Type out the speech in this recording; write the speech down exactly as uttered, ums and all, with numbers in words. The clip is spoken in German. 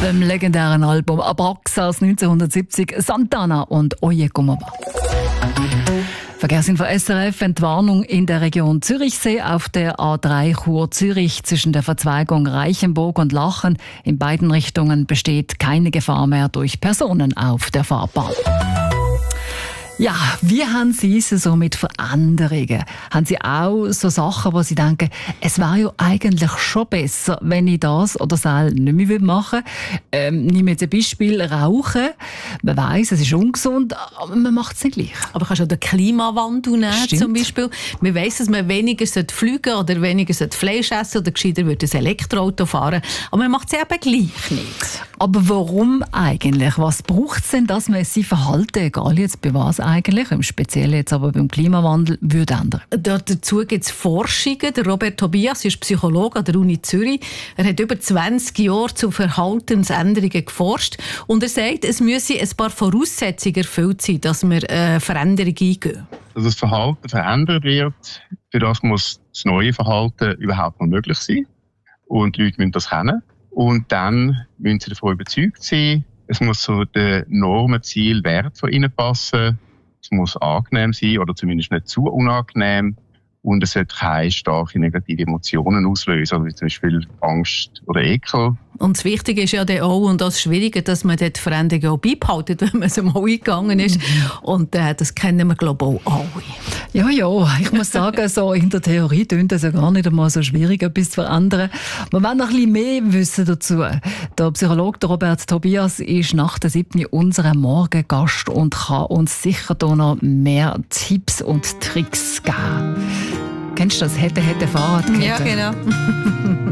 Dem legendären Album Abraxas neunzehnhundertsiebzig Santana und Oye Como Va. Verkehrsinfo S R F, Entwarnung in der Region Zürichsee auf der A drei Chur-Zürich zwischen der Verzweigung Reichenburg und Lachen. In beiden Richtungen besteht keine Gefahr mehr durch Personen auf der Fahrbahn. Ja, wie haben Sie es so mit Veränderungen? Haben Sie auch so Sachen, wo Sie denken, es wäre ja eigentlich schon besser, wenn ich das oder das nicht mehr machen würde? Ähm, nehmen wir jetzt ein Beispiel, Rauchen. Man weiss, es ist ungesund, aber man macht es nicht gleich. Aber kannst du auch den Klimawandel nehmen, Stimmt. zum Beispiel. Man weiss, dass man weniger fliegen oder weniger Fleisch essen oder gescheiter würde ein Elektroauto fahren. Aber man macht es eben gleich nicht. Aber warum eigentlich? Was braucht es denn, dass man sein Verhalten, egal jetzt bei was eigentlich, im Speziellen jetzt aber beim Klimawandel, würde ändern? Dazu gibt es Forschungen. Der Robert Tobias ist Psychologe an der Uni Zürich. Er hat über zwanzig Jahre zu Verhaltensänderungen geforscht. Und er sagt, es müsse ein paar Voraussetzungen erfüllt sein, dass wir eine Veränderung eingehen. Dass das Verhalten verändert wird, für das muss das neue Verhalten überhaupt noch möglich sein. Und die Leute müssen das kennen. Und dann müssen sie davon überzeugt sein. Es muss zu den Normen, Ziel, Wert von ihnen passen. Es muss angenehm sein oder zumindest nicht zu unangenehm. Und es sollte keine starke negative Emotionen auslösen, wie zum Beispiel Angst oder Ekel. Und das Wichtige ist ja dann auch, und das Schwierige, dass man dort die Veränderung auch beibehaltet, wenn man es mal eingegangen ist. Mhm. Und äh, das kennen wir, glaube ich, auch alle. Ja, ja, ich muss sagen, so in der Theorie klingt es ja gar nicht einmal so schwierig, etwas zu verändern. Wir wollen noch ein bisschen mehr wissen dazu. Der Psychologe der Robert Tobias ist nach der siebten unser Morgengast und kann uns sicher da noch mehr Tipps und Tricks geben. Kennst du das? Hätte, hätte, Fahrradkette? Ja, genau.